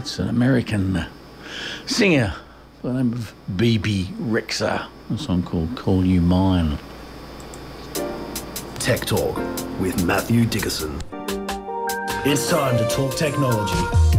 It's an American singer by the name of Bebe Rexha. A song called Call You Mine. Tech Talk with Matthew Dickerson. It's time to talk technology.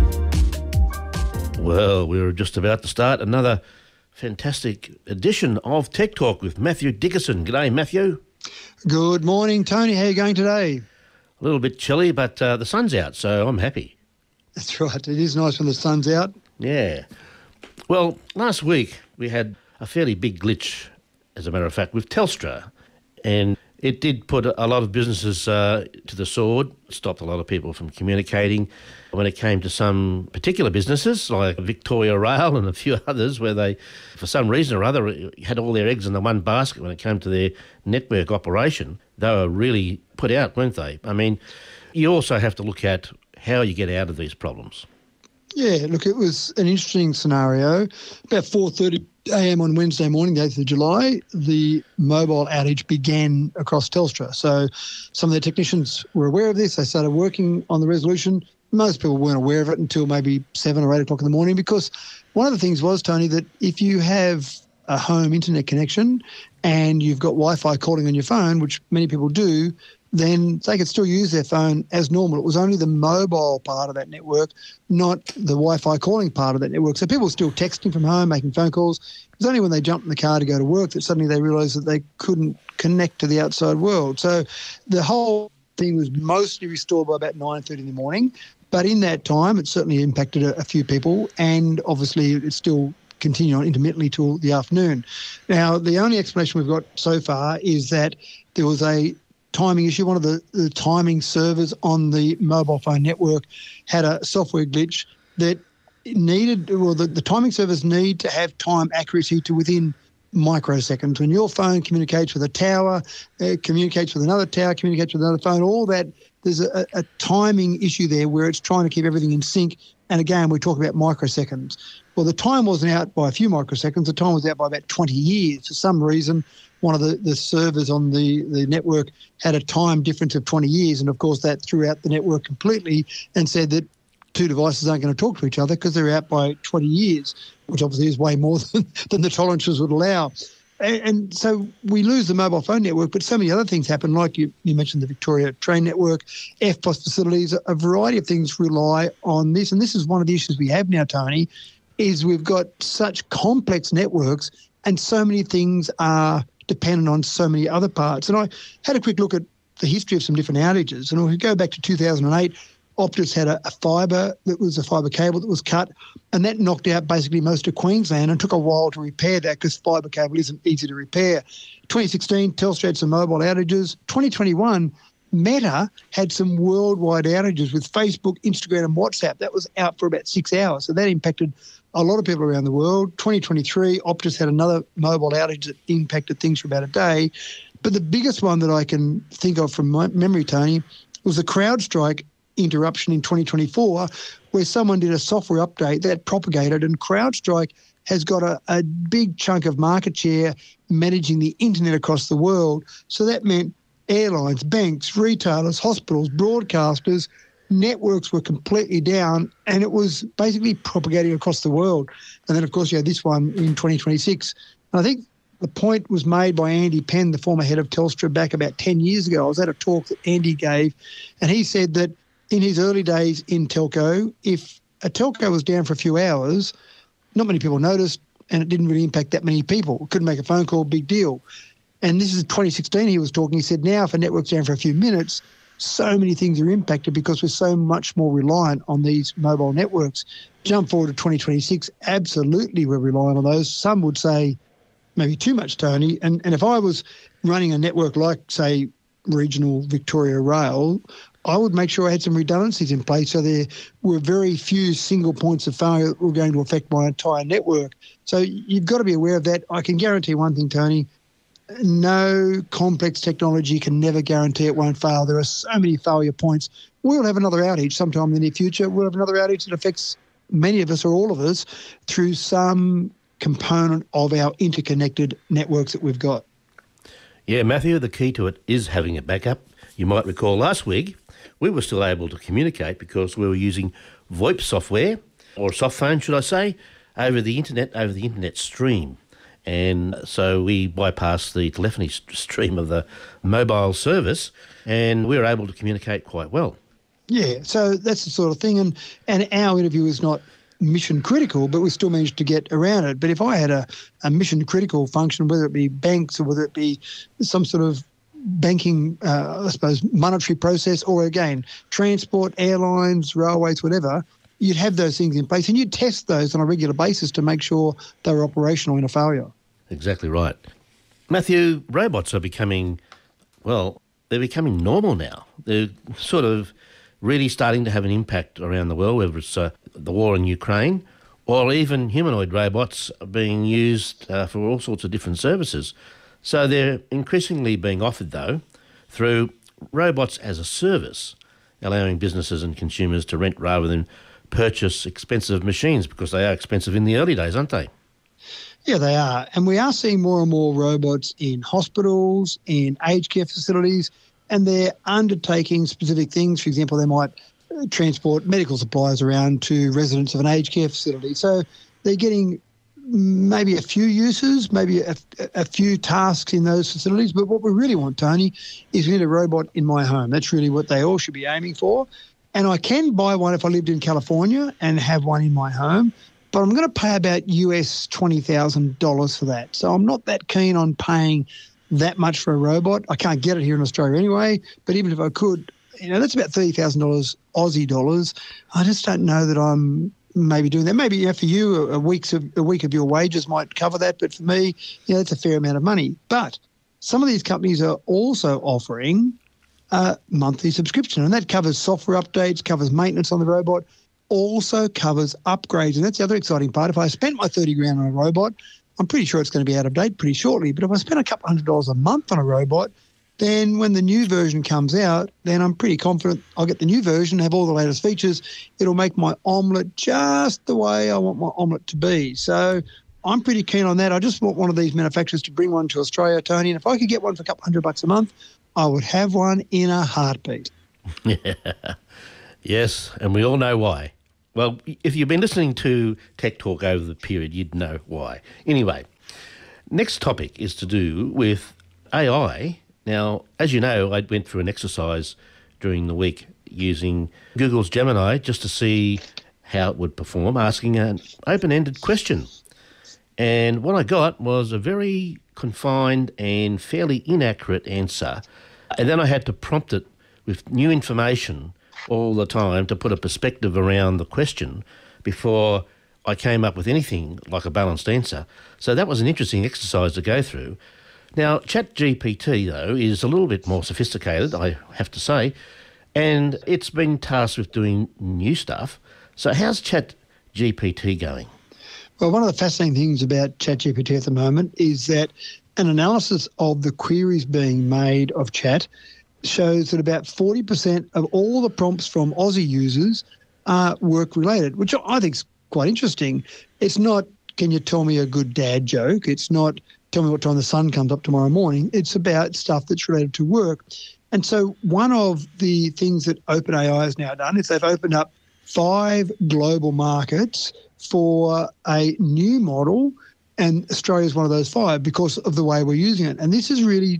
Well, we were just about to start another fantastic edition of Tech Talk with Matthew Dickerson. G'day, Matthew. Good morning, Tony. How are you going today? A little bit chilly, but the sun's out, so I'm happy. That's right. It is nice when the sun's out. Yeah. Well, last week we had a fairly big glitch, as a matter of fact, with Telstra, and it did put a lot of businesses to the sword, stopped a lot of people from communicating. When it came to some particular businesses, like Victoria Rail and a few others, where they, for some reason or other, had all their eggs in the one basket when it came to their network operation, they were really put out, weren't they? I mean, you also have to look at how you get out of these problems. Yeah, look, it was an interesting scenario. About 4:30 a.m. on Wednesday morning, the 8th of July, the mobile outage began across Telstra. So some of their technicians were aware of this. They started working on the resolution. Most people weren't aware of it until maybe 7 or 8 o'clock in the morning, because one of the things was, Tony, that if you have a home internet connection and you've got Wi-Fi calling on your phone, which many people do, then they could still use their phone as normal. It was only the mobile part of that network, not the Wi-Fi calling part of that network. So people were still texting from home, making phone calls. It was only when they jumped in the car to go to work that suddenly they realised that they couldn't connect to the outside world. So the whole thing was mostly restored by about 9:30 in the morning. But in that time, it certainly impacted a few people, and obviously it's still continuing on intermittently till the afternoon. Now, the only explanation we've got so far is that there was a timing issue. One of the timing servers on the mobile phone network had a software glitch that needed, well, the timing servers need to have time accuracy to within microseconds. When your phone communicates with a tower, communicates with another tower, communicates with another phone, all that, there's a timing issue there where it's trying to keep everything in sync. And again, we talk about microseconds. Well, the time wasn't out by a few microseconds. The time was out by about 20 years. For some reason, one of the servers on the network had a time difference of 20 years. And, of course, that threw out the network completely and said that two devices aren't going to talk to each other because they're out by 20 years, which obviously is way more than the tolerances would allow. And so we lose the mobile phone network, but so many other things happen, like you mentioned the Victoria train network, EFTPOS facilities, a variety of things rely on this. And this is one of the issues we have now, Tony, is we've got such complex networks and so many things are dependent on so many other parts. And I had a quick look at the history of some different outages. And if we go back to 2008, Optus had a fibre cable that was cut, and that knocked out basically most of Queensland and took a while to repair that because fibre cable isn't easy to repair. 2016, Telstra had some mobile outages. 2021, Meta had some worldwide outages with Facebook, Instagram and WhatsApp. That was out for about 6 hours. So that impacted a lot of people around the world. 2023, Optus had another mobile outage that impacted things for about a day. But the biggest one that I can think of from my memory, Tony, was the CrowdStrike interruption in 2024, where someone did a software update that propagated, and CrowdStrike has got a big chunk of market share managing the internet across the world. So that meant airlines, banks, retailers, hospitals, broadcasters, networks were completely down, and it was basically propagating across the world. And then, of course, you had this one in 2026. And I think the point was made by Andy Penn, the former head of Telstra, back about 10 years ago. I was at a talk that Andy gave, and he said that in his early days in telco, if a telco was down for a few hours, not many people noticed, and it didn't really impact that many people. Couldn't make a phone call, big deal. And this is 2016 he was talking. He said now if a network's down for a few minutes, so many things are impacted because we're so much more reliant on these mobile networks. Jump forward to 2026, absolutely we're reliant on those. Some would say maybe too much, Tony. And if I was running a network like, say, regional Victoria Rail, I would make sure I had some redundancies in place so there were very few single points of failure that were going to affect my entire network. So you've got to be aware of that. I can guarantee one thing, Tony, no complex technology can never guarantee it won't fail. There are so many failure points. We'll have another outage sometime in the near future. We'll have another outage that affects many of us or all of us through some component of our interconnected networks that we've got. Yeah, Matthew, the key to it is having a backup. You might recall last week we were still able to communicate because we were using VoIP software or a soft phone, should I say, over the internet stream. And so we bypassed the telephony stream of the mobile service, and we were able to communicate quite well. Yeah, so that's the sort of thing. And our interview is not mission critical, but we still managed to get around it. But if I had a mission critical function, whether it be banks or whether it be some sort of banking, I suppose, monetary process, or again, transport, airlines, railways, whatever, you'd have those things in place and you'd test those on a regular basis to make sure they were operational in a failure. Exactly right. Matthew, robots are becoming, well, they're becoming normal now. They're sort of really starting to have an impact around the world, whether it's the war in Ukraine or even humanoid robots being used for all sorts of different services. So they're increasingly being offered, though, through robots as a service, allowing businesses and consumers to rent rather than purchase expensive machines, because they are expensive in the early days, aren't they? Yeah, they are. And we are seeing more and more robots in hospitals, in aged care facilities, and they're undertaking specific things. For example, they might transport medical supplies around to residents of an aged care facility. So they're getting maybe a few uses, maybe a few tasks in those facilities. But what we really want, Tony, is we need a robot in my home. That's really what they all should be aiming for. And I can buy one if I lived in California and have one in my home, but I'm going to pay about US $20,000 for that. So I'm not that keen on paying that much for a robot. I can't get it here in Australia anyway, but even if I could, that's about $30,000 Aussie dollars. I just don't know that I'm maybe doing that. Maybe for you, a week of your wages might cover that, but for me, it's a fair amount of money. But some of these companies are also offering a monthly subscription, and that covers software updates, covers maintenance on the robot, also covers upgrades. And that's the other exciting part. If I spent my $30,000 on a robot, I'm pretty sure it's going to be out of date pretty shortly. But if I spend a couple $100 a month on a robot, then when the new version comes out, then I'm pretty confident I'll get the new version, have all the latest features. It'll make my omelette just the way I want my omelette to be. So I'm pretty keen on that. I just want one of these manufacturers to bring one to Australia, Tony. And if I could get one for a couple $100 a month, I would have one in a heartbeat. Yes, and we all know why. Well, if you've been listening to Tech Talk over the period, you'd know why. Anyway, next topic is to do with AI. Now, as you know, I went through an exercise during the week using Google's Gemini just to see how it would perform, asking an open-ended question. And what I got was a very confined and fairly inaccurate answer. And then I had to prompt it with new information all the time to put a perspective around the question before I came up with anything like a balanced answer. So that was an interesting exercise to go through. Now, ChatGPT, though, is a little bit more sophisticated, I have to say, and it's been tasked with doing new stuff. So how's ChatGPT going? Well, one of the fascinating things about ChatGPT at the moment is that an analysis of the queries being made of chat shows that about 40% of all the prompts from Aussie users are work-related, which I think is quite interesting. It's not, can you tell me a good dad joke? It's not, tell me what time the sun comes up tomorrow morning. It's about stuff that's related to work. And so one of the things that OpenAI has now done is they've opened up 5 global markets for a new model, and Australia is one of those 5 because of the way we're using it. And this is really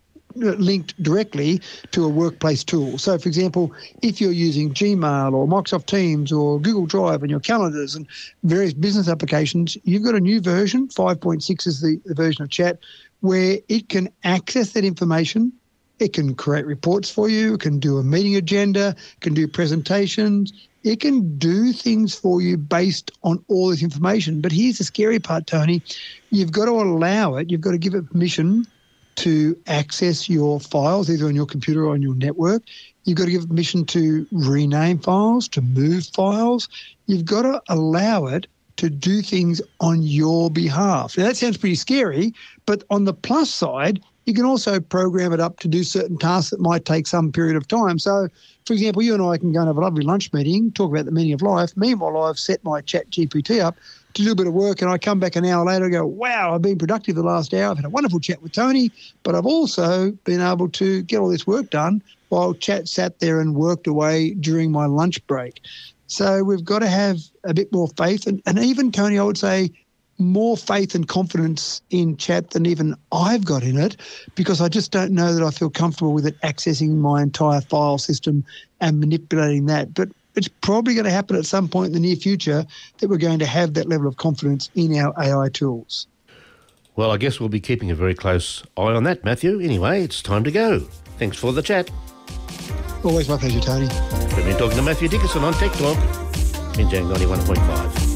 linked directly to a workplace tool. So, for example, if you're using Gmail or Microsoft Teams or Google Drive and your calendars and various business applications, you've got a new version, 5.6 is the version of chat, where it can access that information. It can create reports for you. It can do a meeting agenda. It can do presentations. It can do things for you based on all this information. But here's the scary part, Tony. You've got to allow it. You've got to give it permission to access your files, either on your computer or on your network. You've got to give it permission to rename files, to move files. You've got to allow it to do things on your behalf. Now, that sounds pretty scary, but on the plus side, you can also program it up to do certain tasks that might take some period of time. So, for example, you and I can go and have a lovely lunch meeting, talk about the meaning of life. Meanwhile, I've set my ChatGPT up to do a bit of work, and I come back an hour later and go, wow, I've been productive the last hour. I've had a wonderful chat with Tony, but I've also been able to get all this work done while Chat sat there and worked away during my lunch break. So we've got to have a bit more faith. And even, Tony, I would say more faith and confidence in chat than even I've got in it, because I just don't know that I feel comfortable with it accessing my entire file system and manipulating that. But it's probably going to happen at some point in the near future that we're going to have that level of confidence in our AI tools. Well, I guess we'll be keeping a very close eye on that, Matthew. Anyway, it's time to go. Thanks for the chat. Always my pleasure, Tony. We've been talking to Matthew Dickinson on Tech Talk, Binjang 91.5.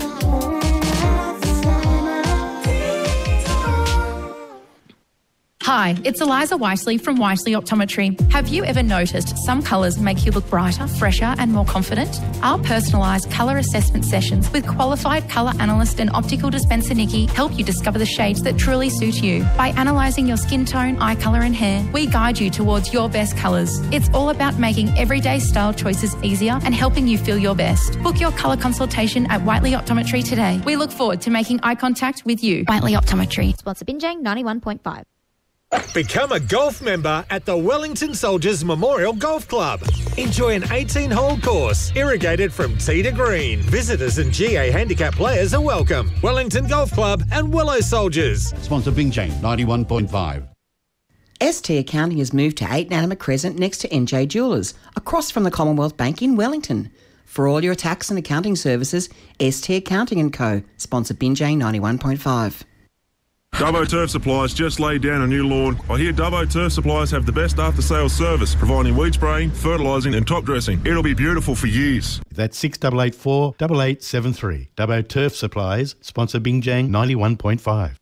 Hi, it's Eliza Wisely from Wisely Optometry. Have you ever noticed some colours make you look brighter, fresher and more confident? Our personalised colour assessment sessions with qualified colour analyst and optical dispenser Nikki help you discover the shades that truly suit you. By analysing your skin tone, eye colour and hair, we guide you towards your best colours. It's all about making everyday style choices easier and helping you feel your best. Book your colour consultation at Whiteley Optometry today. We look forward to making eye contact with you. Whiteley Optometry. Sponsor Binjang 91.5. Become a golf member at the Wellington Soldiers Memorial Golf Club. Enjoy an 18-hole course, irrigated from tee to green. Visitors and GA handicap players are welcome. Wellington Golf Club and Willow Soldiers. Sponsor Binjang 91.5. ST Accounting has moved to 8 Nanama Crescent next to NJ Jewellers, across from the Commonwealth Bank in Wellington. For all your tax and accounting services, ST Accounting & Co. Sponsor Binjang 91.5. Dubbo Turf Supplies just laid down a new lawn. I hear Dubbo Turf Supplies have the best after-sales service, providing weed spraying, fertilising and top dressing. It'll be beautiful for years. That's 6884 8873. Dubbo Turf Supplies, sponsor Binjang 91.5.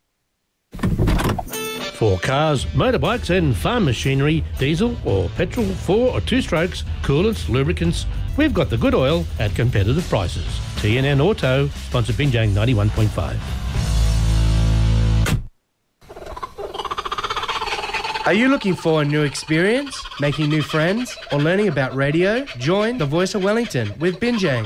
For cars, motorbikes and farm machinery, diesel or petrol, 4 or 2 strokes, coolants, lubricants, we've got the good oil at competitive prices. TNN Auto, sponsor Binjang 91.5. Are you looking for a new experience, making new friends, or learning about radio? Join the Voice of Wellington with Binjang.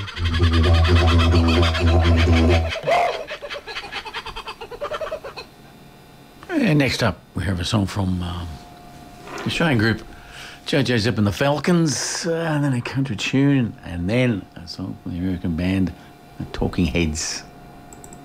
And next up, we have a song from the Australian group JoJo Zip and the Falcons, and then a country tune, and then a song from the American band, the Talking Heads.